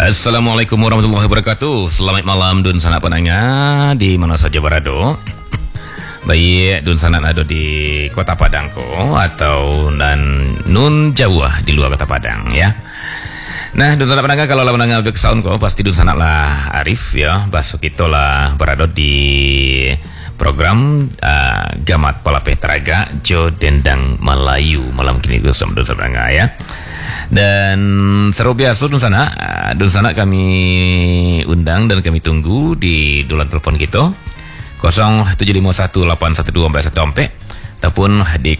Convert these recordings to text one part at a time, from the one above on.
Assalamualaikum warahmatullahi wabarakatuh. Selamat malam dun sanak pendengar di mana saja berada. Baik dun sanak ada di Kota Padang ko atau dan nun Jawa di luar Kota Padang ya. Nah dun sanak pendengar kalau lah pendengar objek sound ko pasti dun sanak lah Arif ya. Baso kita lah berada di program Gamat Palapeh Teraga Jo Dendang Melayu malam kini gue sama dun sanak pendengar ya. Dan seru biasa dun sana kami undang dan kami tunggu di dulan telepon kita 0751812414 ataupun di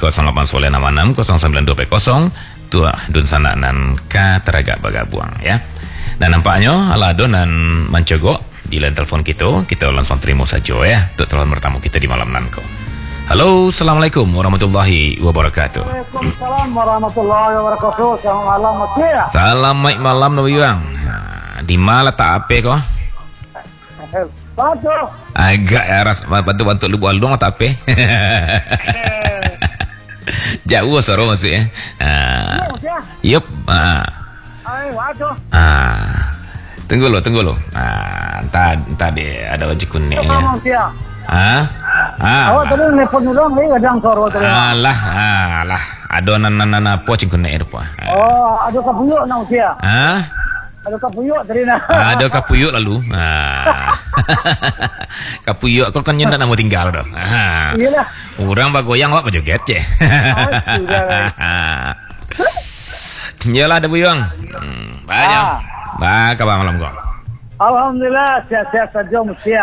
0896609240 tuah dun sana nan ka teraga bagabuang ya. Dan nampaknya Alado dan Mancogo di line telepon kita langsung terima saja ya untuk telepon bertamu kita di malam nanko. Halo, Assalamualaikum warahmatullahi wabarakatuh. Waalaikumsalam warahmatullahi wabarakatuh. Selamat malam, Mas. Selamat malam, Nabi Bang. Di mana tak apa kau? Bantu. Agak ya ras bantu lu buat dong tak apa. Jauh soro masih ya. Yup. Tunggu lo. Tadi ada wajib kuning ya. Awak tadi nelfon dulu ni kadang soro tadi. Alah. Adonan apa cingkun air apa? Oh, ada kapuyuk nak usia. Ada kapuyuk tadi nak. Ada kapuyuk lalu. Kapuyuk kau kan nyenda nak mau tinggal dah. Iyalah. Orang bagoyang awak joget je. Iyalah ada buyang. Banyak. Kabar malam kau. Alhamdulillah sihat-sihat saja Musia.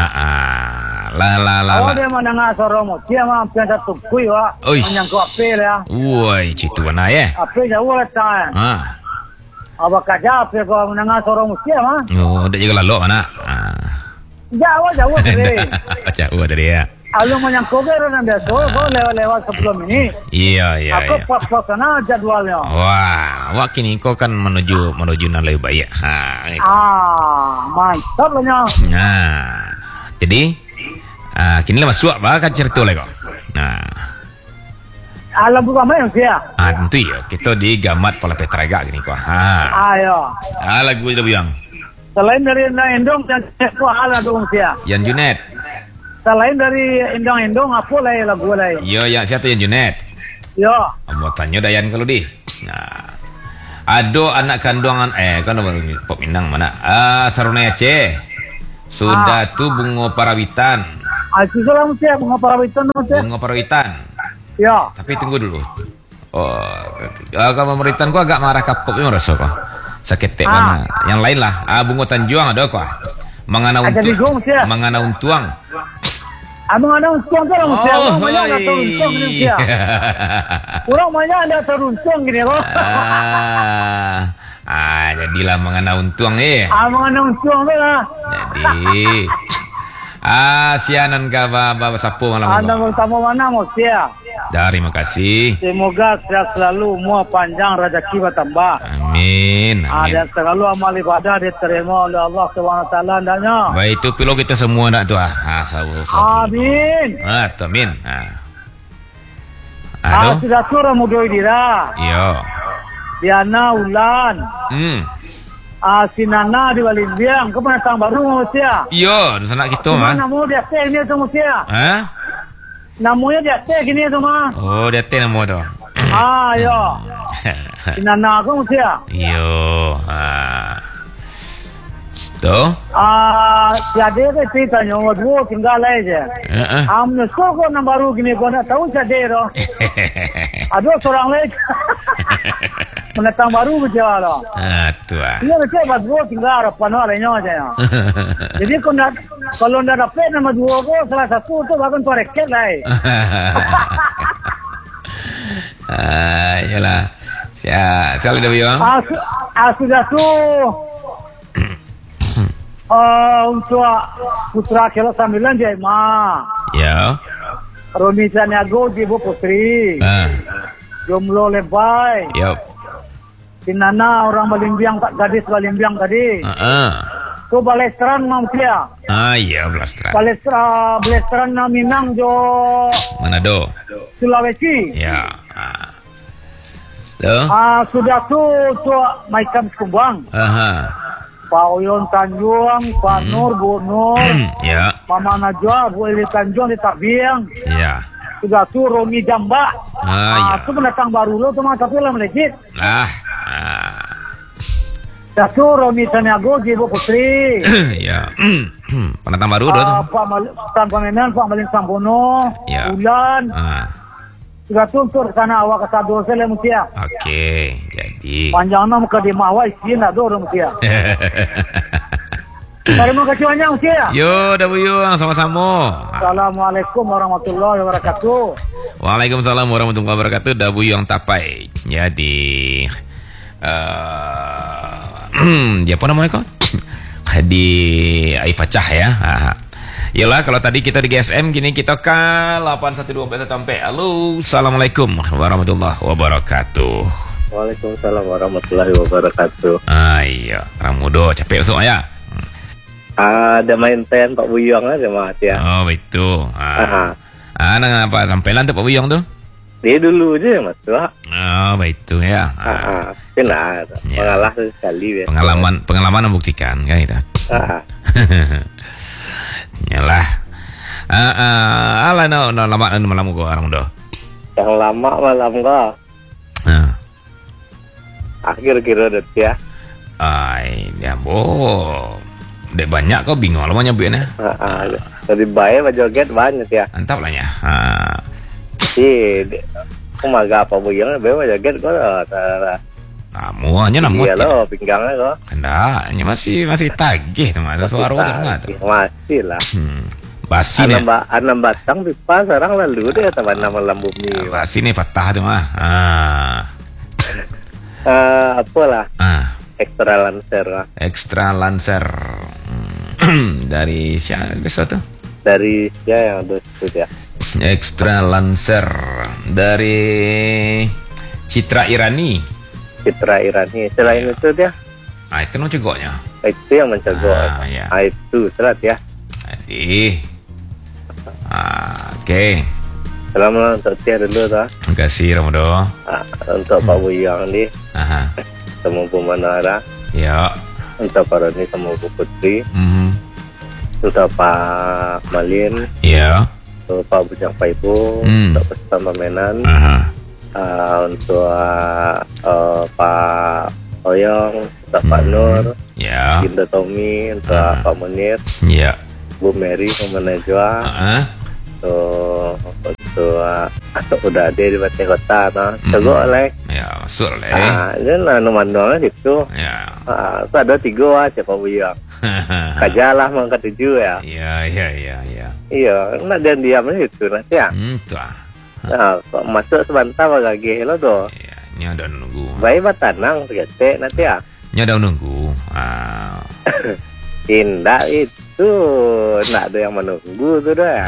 Awak dia mendengar suara Musia mah pian satu kui wa. Menyangkut apel ya. Woi, citu mana ya? Apel jauh letak. Awak kerja apel kau mendengar suara Musia mah. Oh, dah juga lalu mana? Jauh tadi. Jauh tadi ya. Alu menyangkut ke orang biasa, kau lewat sebelum ini. Iya. Aku pas sana jadwalnya. Wah, awak kini kau kan menuju nan lebih baik. Mantap lah. Jadi, kini lah masuk apa kan cerita lagi kau. Alam bukan main dia. Tentu ya, kita di Gamat Palapeh Teraga gini kau. Ayo. Lagu itu buyang. Selain dari Endong dan hal ada dia. Yan Junet. Selain dari Endong apa lagi lagu lagi? Yo, yang siapa Yan Junet? Yo. Mau tanya Dayan kalau di. Ado anak kandungan kan Pop Minang mana? Saruna Aceh. Sudah tu bunga parawitan. Sudah mesti bunga parawitan mesti. Bunga parawitan. Ya. Tapi tunggu dulu. Kalau pemerintahan gua agak marah kapok ini merasa kok. Sakit mana? Yang lain lah. Bunga Tanjuang ada kok. Mengana untuang. Abang ada untung kan mesti. Orang banyak ada teruntung ni dia. Orang banyak ada teruntung gini kok. Jadilah mengana untung ni. Mengana untung tu lah. Jadi, sianan ka ba sapu malam. Anda bertemu mana mesti ya? Terima kasih. Semoga sehat selalu, umur panjang, rezeki bertambah. Amin. Dan selalu amal ibadah diterima oleh Allah SWT hendaknya. Baik itu pilo kita semua nak tu Amin. Amin. Sudah surah mudoi dira. Iya. Diana Ulan. Sinana di Walimbiang. Kau pernah datang baru Musia? Iya, di sana kita mah. Nama dia teh ni tu Musia. Namanya dia teh gini tu mah. Oh, dia teh nama tu. Ya. Sinana aku Musia. Iyo. Tu? Jadi ke cerita nyawa dua tinggal aja. Amnya kau nama baru gini kau nak tahu jadi tu. Ada seorang lagi. Mendatang baru berjalan lah. Tu ah. Ia macam apa dua tinggal harapan orangnya aja. Jadi kalau nak dapat nama dua ko salah satu tu bahkan tu reket lah. Yalah. Siapa dah bilang? Sudah tu. Untuk putra kelo 9 je ma. Ya. Roni Saniago di Bu Putri. Jomlo lebay. Yup. Sinana orang Balimbiang, gadis Balimbiang tadi. Tu Balestran manusia. Iya Balestran. Balestran na Minang jo. Manado. Sulawesi. Ya. Sudah tu Maikam Kumbang. Pak Oyon Tanjung, Pak Nur, Bu Nur, Ya. Mama Najwa, Bu Eli Tanjung di Tabiang. Ya. Sudah tuh Romi Jamba. Ya. Itu pendatang baru lo teman tapi lah melejit. Ah. Satu Romi Saniago, Ibu Putri. Ya. Pendatang baru tuh. Pak Pamenan, Pak Malin Sambono, Ya. Bulan. Sudah tuh untuk sana awak kata dosa lah mutia. Oke, jadi. Panjangnya muka di mawai sih nak dorong mutia. Terima kasih banyak mutia. Yo, dah buyung sama-sama. Assalamualaikum warahmatullahi wabarakatuh. Waalaikumsalam warahmatullahi wabarakatuh. Dah buyung tapai. Ya di dia apa namanya kok? Di Aipacah ya. Yalah kalau tadi kita di GSM gini kita ke 8112 sampai. Halo, assalamualaikum warahmatullahi wabarakatuh. Waalaikumsalam warahmatullahi wabarakatuh. Iya, orang muda capek usuk ya. Ada main ten Pak Buyong aja mas ya. Oh begitu. Nang apa sampelan tuh Pak Buyong tuh? Dia dulu aja mas tuh. Oh begitu ya. Benar. Mengalah sekali ya. Pengalaman membuktikan kan kita. Nyalah. Ala no lama malam gua orang muda. Yang lama malam kok. Akhir-akhir udah ya. Ya dek banyak kau bingung lo mau nyobainnya. Dari bayi joget banyak ya. Mantap lah ya. Aku maga apa Buyong bayi joget kok. Kamu hanya namun. Iya lo pinggangnya kok. Kendaknya masih tagih teman. Suara tuh masih lah. Basi nih. Anam batang pipa sekarang lalu deh teman nama lambumi. Basi nih patah tuh mah. Apalah. Extra Lancer dari siapa tuh? Dari ya yang itu ya. Extra Lancer dari Citra Irani. Selain itu dia. Itu mencegoknya. Itu yang mencegok. Ya. Itu serat ya. Jadi. Oke. Selamat untuk dia dulu dah. Terima kasih Ramudo. Untuk Pak Buyong ni. Sama Bu Manara. Ya. Untuk Pak Roni sama Bu Putri. Untuk Pak Malin. Ya. Untuk Pak Bujang Paibu. Untuk peserta pemainan. Untuk Pak Oyong. Untuk Pak Nur. Ya. Ginda Tommy. Untuk Pak Munir. Ya. Bu Mary sama Najwa. Udah ada di Batai Kota Tegok leh. Ya, masuk leh. Ini lah nomor-nomornya gitu. Ya. Ada 3 aja Pak Buyong. Kajalah mau ke 7 ya. Iya. Nak dia diamnya itu nanti ya. Kok masuk sebentar bagage lo tuh. Iya, nya udah nunggu. Baik batanang segete nanti ya. Nya udah nunggu. Tindak itu nak ada yang menunggu tuh dah.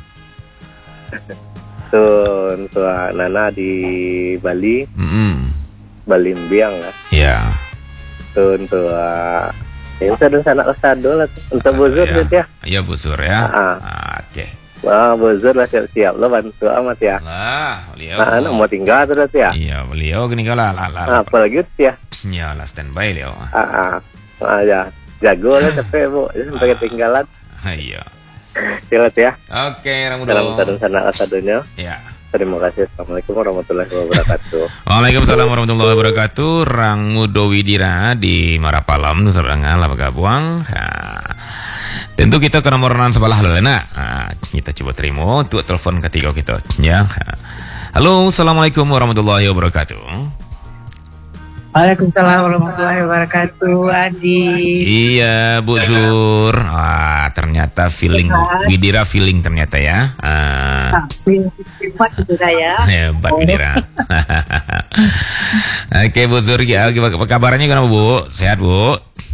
Tuh Nana di Bali. Bali Mbiang lah. Ya. Tuh yang sedang sana kesado lah. Untuk buzur gitu ya. Iya buzur ya. Oke. Buzur lah siap-siap lah bantu amat ya. Beliau. Anak mau tinggal tuh ya. Iya beliau gini kalau apalagi ya. Ya lah standby beliau. Ya. Jago lah capek bu. Sampai ketinggalan. Iya. Silat ya. Oke, Ramudo. Dalam keadaan sana kasadonya. Ya. Terima kasih. Assalamualaikum warahmatullahi wabarakatuh. Waalaikumsalam warahmatullahi wabarakatuh. Rangudo Widira di Marapalam Nusa Tenggara bergabung. Tentu kita ke nomor 6 sebelah Lena. Kita coba terima untuk telepon ketiga kita ya. Halo, assalamualaikum warahmatullahi wabarakatuh. Waalaikumsalam warahmatullahi wabarakatuh, Adi. Iya, Bu Zur. Ternyata feeling Widira feeling ternyata ya. Hebat Widira ya. Hebat Widira. Oke, Bu Zur, ya, apa kabarnya gimana Bu? Sehat Bu?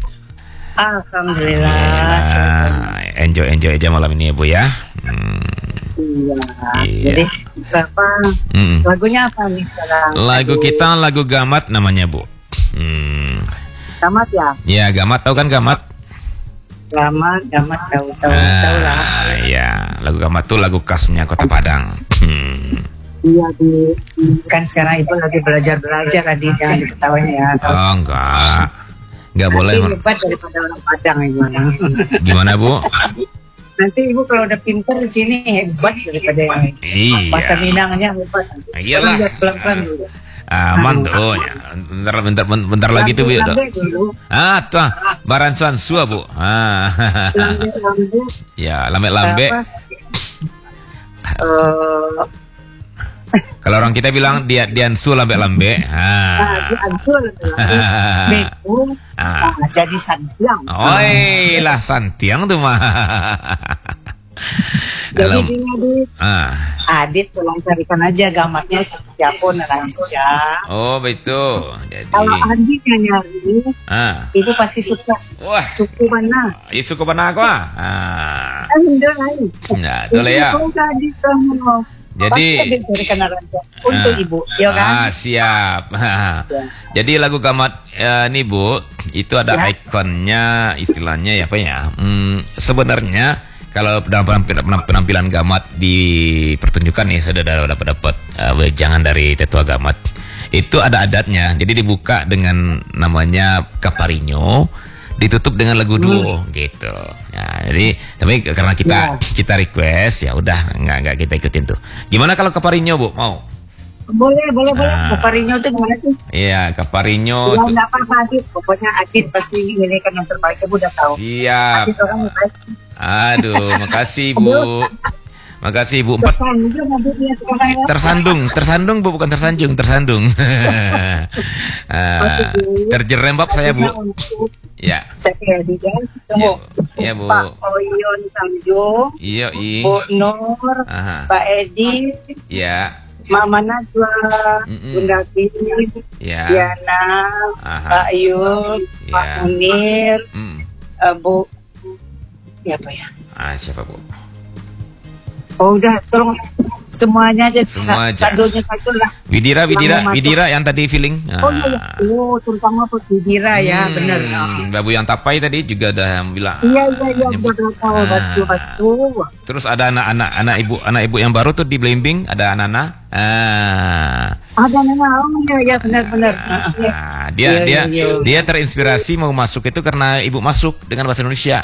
Alhamdulillah. Enjoy aja malam ini ya Bu ya. Iya. Jadi berapa lagunya apa nih sekarang? Lagu kita lagu Gamat namanya Bu. Gamat ya? Ya Gamat, tahu kan Gamat? Gamat tahu lah. Ya lagu Gamat tuh lagu khasnya Kota Padang. Iya kan sekarang itu lagi belajar tadi jangan diketawain ya. Oh enggak. Nggak boleh. Hebat daripada orang Padang gimana? Gimana Bu? Nanti Ibu kalau udah pinter di sini hebat daripada yang bahasa Minangnya hebat. Iyalah. Pelan-pelan dulu. Aman tuh ya. Bentar lagi tuh Bu. Tuh baransuan sua Bu. Ya, lambe-lambe. Kalau orang kita bilang diansu lambe-lambe. Diansu lambe-lambe. Jadi santiang. Lah santiang tuh mah. Jadi gini Adit tolong carikan aja gamatnya siapapun Indonesia. Oh betul. Jadi kalau Aditnya nyari, Ibu pasti suka. Wah. Suku mana? Suku mana aku? Nah, boleh ya. Jadi untuk Ibu, ya kan? Siap. Jadi lagu gamat nih Bu, itu ada ikonnya, istilahnya ya apa ya? Sebenarnya kalau dalam penampilan gamat di pertunjukan nih, saya sudah dapat wejangan dari tetua gamat. Itu ada adatnya. Jadi dibuka dengan namanya Kaparinyo, ditutup dengan lagu duo gitu. Ya, jadi tapi karena kita request ya udah nggak kita ikutin tuh. Gimana kalau Kaparinyo Bu? Mau? Boleh. Kaparinyo itu gimana sih? Iya, Kaparinyo. Ya nggak apa-apa Adit. Pokoknya Adit pasti ini kan yang terbaik. Ibu udah tahu. Siap. Adit orang yang baik. Aduh, makasih Bu. Makasih Bu. Tersandung Bu, bukan tersanjung, tersandung. Terjerembab saya Bu. Ya. Saya Dian, ya Bu. Pak Oyon Tanjung. Iya, Bu Nur, Pak Edi. Ya. Mama Najwa, Bunda Kini, Diana, Pak Yud, Pak Munir, Bu. Siapa ya? Siapa Bu? Oh udah, tolong semuanya aja. Semua aja. Satu lah. Widira yang tadi feeling. Oh iya, terutama Bu Widira ya, benar. Babu yang tapai tadi juga udah bilang. Iya, udah tahu betul. Terus ada anak ibu yang baru tuh di Blimbing, ada anak. Ada anak, ya benar. Dia terinspirasi mau masuk itu karena ibu masuk dengan bahasa Indonesia.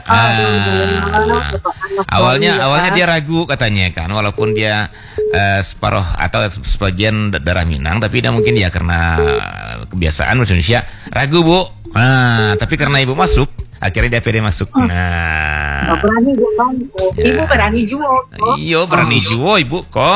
Awalnya dia ragu katanya kan, walaupun dia separuh atau sebagian darah Minang, tapi dia mungkin ya karena kebiasaan bahasa Indonesia ragu Bu. Tapi karena ibu masuk, akhirnya dia pede masuk. Berani juga kan. Ibu berani juga. Iya, berani juga Ibu kok.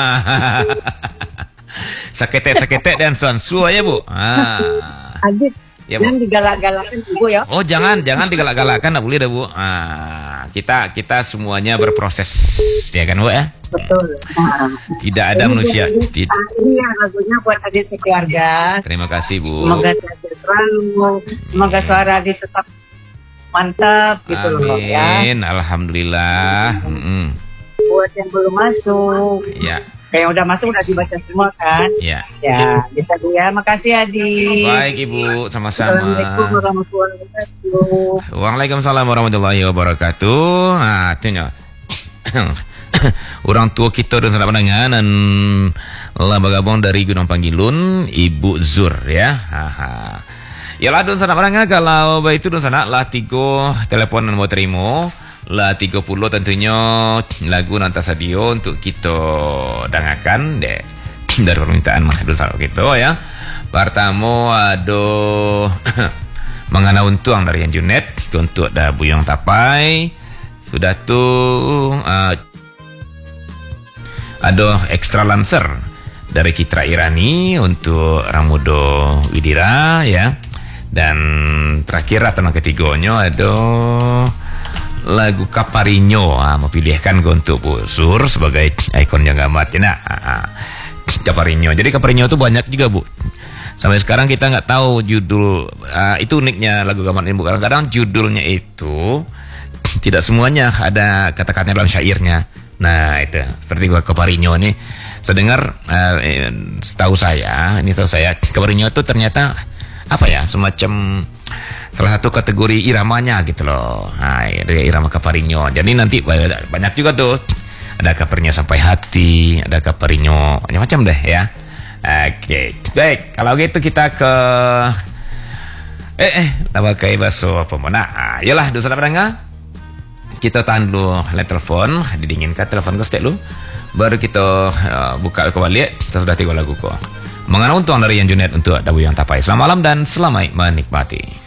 Sakete dan suan-sua ya Bu. Adit, ya, jangan digalak-galakan Ibu ya. Oh jangan digalak-galakan, nggak boleh dah Bu. Kita semuanya berproses ya kan Bu ya. Betul. Tidak ada manusia. Iya, lagunya buat Adit sekeluarga. Terima kasih Bu. Semoga sehat selalu. Semoga suara Adit tetap mantap gitu loh ya. Amin, alhamdulillah. Buat yang belum masuk, ya. Yang udah masuk udah dibaca semua kan? Ya. Ya, bisa Bu ya. Makasih Adi. Baik Ibu, sama-sama. Assalamualaikum warahmatullahi wabarakatuh. Waalaikumsalam warahmatullahi wabarakatuh. Artinya orang tua kita dan sanak pandangan dan Labagabong dari Gunung Panggilun, Ibu Zur ya. Yalah don sana barangnya kalau itu don sana lah 3 telepon dan mau terima lah 30 tentunya lagu Nanta Sadio untuk kita dangakan deh dari permintaan mah don sana gitu ya. Pertama aduh mengana untuang dari yang Junet untuk dah Buyong Tapai sudah tuh aduh Extra Lancer dari Citra Irani untuk Ramudo Widira ya. Dan terakhir atau yang ketiganya ada lagu Kaparinyo, memilihkan untuk Bu Sur sebagai ikon yang gamat ya. Kaparinyo. Jadi Kaparinyo itu banyak juga Bu. Sampai sekarang kita nggak tahu judul. Itu uniknya lagu gamat ini Bu. Kadang-kadang judulnya itu tidak semuanya ada kata-katanya dalam syairnya. Nah itu seperti Kaparinyo ini. Saya dengar, setahu saya Kaparinyo itu ternyata apa ya, semacam salah satu kategori iramanya gitu loh. Nah, dari irama Kaparinyo. Jadi nanti banyak juga tuh. Ada Kaparinyo sampai hati, ada Kaparinyo macam-macam deh ya. Oke. Baik, kalau gitu kita ke Tabakai baso pemona. Yalah, dosa pendengar. Kita tahan dulu line telepon, didinginkan telepon ke stek lu. Baru kita buka kembali. Kita sudah 3 lagu kok. Mengenai untung dari yang Junet untuk Dawu yang Tapai. Selamat malam dan selamat menikmati.